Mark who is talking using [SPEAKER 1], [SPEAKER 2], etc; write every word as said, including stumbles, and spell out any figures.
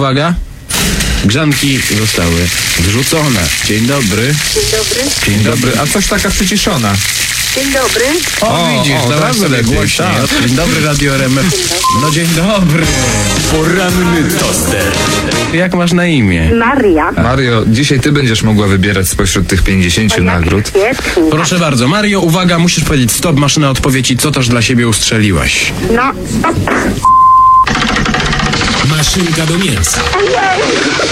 [SPEAKER 1] uwaga. Grzanki zostały wrzucone. Dzień dobry.
[SPEAKER 2] Dzień dobry.
[SPEAKER 1] Dzień dobry.
[SPEAKER 3] A coś taka przyciszona.
[SPEAKER 2] Dzień dobry.
[SPEAKER 1] O,
[SPEAKER 3] O,
[SPEAKER 1] widzisz,
[SPEAKER 3] o,
[SPEAKER 1] dałaś
[SPEAKER 3] teraz
[SPEAKER 1] sobie
[SPEAKER 3] lepiej,
[SPEAKER 1] głośniej.
[SPEAKER 3] tak.
[SPEAKER 1] Dzień dobry, Radio R M F. No dzień dobry.
[SPEAKER 4] Poranny toster.
[SPEAKER 1] Jak masz na imię?
[SPEAKER 2] Maria.
[SPEAKER 3] Mario, dzisiaj ty będziesz mogła wybierać spośród tych pięćdziesięciu nagród.
[SPEAKER 2] Świetnie.
[SPEAKER 1] Proszę bardzo, Mario, uwaga, musisz powiedzieć stop, maszyna odpowiedzi, co też dla siebie ustrzeliłaś.
[SPEAKER 2] No, stop.
[SPEAKER 4] Maszynka do mięsa.
[SPEAKER 2] Ojej.